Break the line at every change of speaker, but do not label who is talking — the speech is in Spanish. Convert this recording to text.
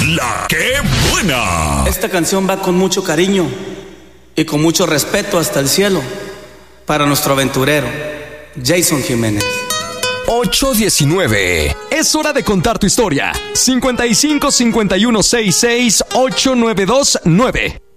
La que buena.
Esta canción va con mucho cariño y con mucho respeto hasta el cielo para nuestro aventurero, Jason Jiménez.
819. Es hora de contar tu historia. 55 51 66 8929.